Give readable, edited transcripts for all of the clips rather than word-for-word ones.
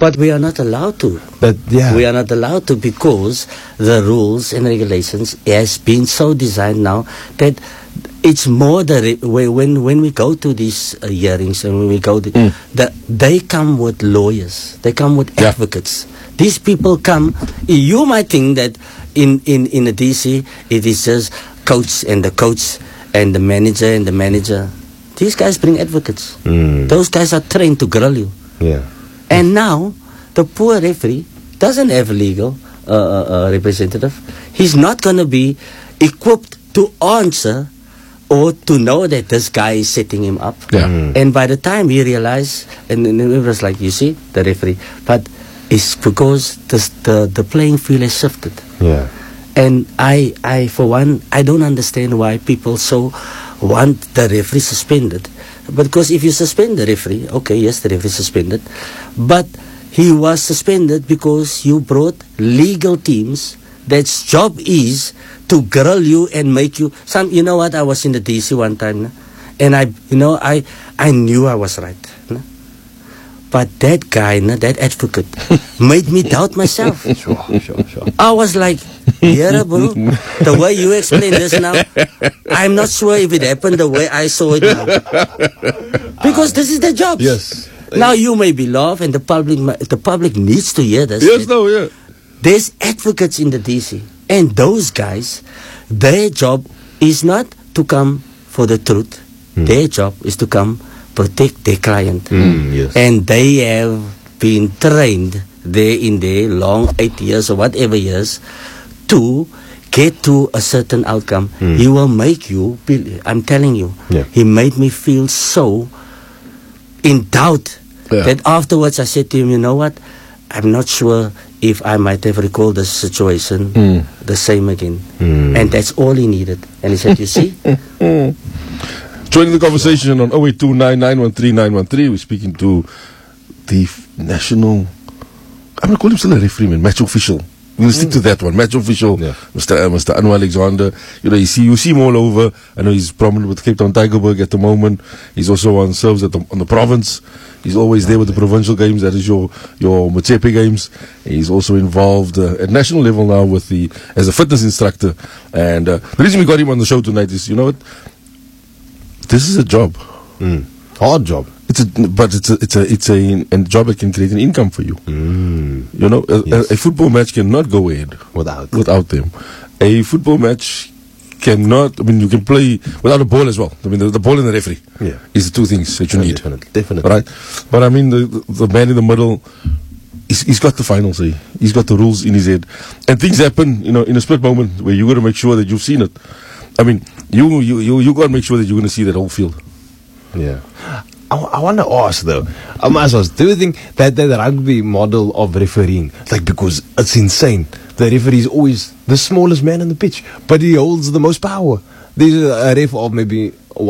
But we are not allowed to. But yeah, We are not allowed to because the rules and regulations has been so designed now that it's more when we go to these hearings and when we go they come with lawyers, they come with advocates. These people come. You might think that in the DC it is just coach and the coach and the manager. These guys bring advocates. Those guys are trained to grill you. yeah. And now, the poor referee doesn't have a legal representative. He's not going to be equipped to answer or to know that this guy is setting him up. Yeah. And by the time he realized, and it was like, you see, the referee, but it's because the playing field has shifted. Yeah. And I, for one, I don't understand why people so want the referee suspended. Because if you suspend the referee, okay, yes, the referee suspended, but he was suspended because you brought legal teams that's job is to grill you and make you you know what, I was in the DC one time, and I knew I was right. But that guy, that advocate, made me doubt myself. Sure. I was like, yeah, bro, the way you explain this now, I'm not sure if it happened the way I saw it now. Because this is their job. Yes. Now you may be loved, and the public needs to hear this. Yes, no, yeah. There's advocates in the DC, and those guys, their job is not to come for the truth. Their job is to come protect their client. Yes. And they have been trained there in their long 8 years or whatever years to get to a certain outcome. He will make you, I'm telling you, he made me feel so in doubt that afterwards I said to him, you know what, I'm not sure if I might have recalled the situation the same again. And that's all he needed. And he said, you see? Joining the conversation on 0829913913, we're speaking to the national, I'm going to call him still a referee, man, match official. We'll stick to that one, match official, Mr. Anwar Alexander. You know, you see him all over. I know he's prominent with Cape Town Tygerberg at the moment. He's also serves on the province. He's always there with the provincial games. That is your Motsepe games. He's also involved at national level now as a fitness instructor. And the reason we got him on the show tonight is, you know what? This is a job, Hard job. it's a job that can create an income for you. You know, a football match cannot go ahead without them. A football match cannot. I mean, you can play without a ball as well. I mean, the ball and the referee is the two things that you need. Definitely. Right? But I mean, the man in the middle. He's got the final say. He's got the rules in his head, and things happen. You know, in a split moment where you got to make sure that you've seen it. I mean, you got to make sure that you're going to see that whole field. Yeah. I want to ask though, do you think that the rugby model of refereeing, like, because it's insane, the referee is always the smallest man on the pitch, but he holds the most power. There's a ref of maybe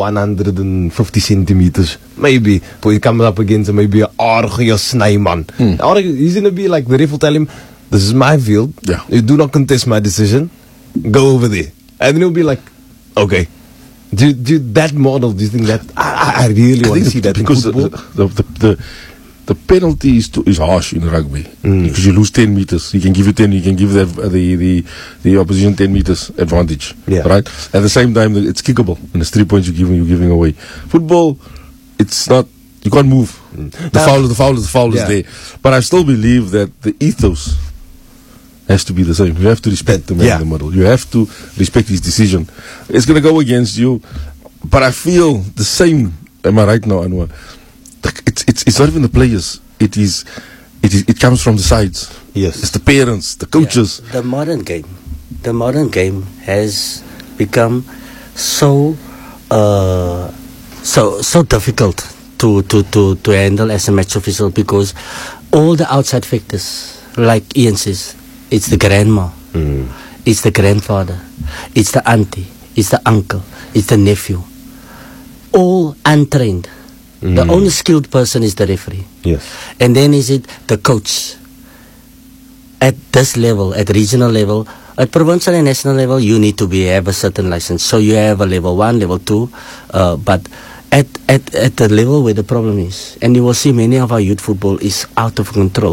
150 centimeters, maybe, but he comes up against maybe an Argie Snyman. He's going to be like, the ref will tell him, this is my field, you do not contest my decision, go over there. And then he'll be like, okay. Do that model, do you think that I really want to see that because in football? the penalty is harsh in rugby because you lose 10 meters. He can give you 10. You can give the opposition 10 meters advantage. Right. At the same time, it's kickable, and it's 3 points you're giving away. Football, it's not. You can't move. The foul is there. But I still believe that the ethos has to be the same. You have to respect the man in the middle. You have to respect his decision. It's going to go against you, but I feel the same. Am I right now, Anwar? It's not even the players. It comes from the sides. Yes, it's the parents, the coaches. The modern game has become so difficult to handle as a match official because all the outside factors, like Ian says. It's the grandma, it's the grandfather, it's the auntie, it's the uncle, it's the nephew. All untrained. The only skilled person is the referee. Yes. And then is it the coach. At this level, at regional level, at provincial and national level, you need to have a certain license. So you have a level 1, level 2, but at the level where the problem is, and you will see many of our youth football is out of control.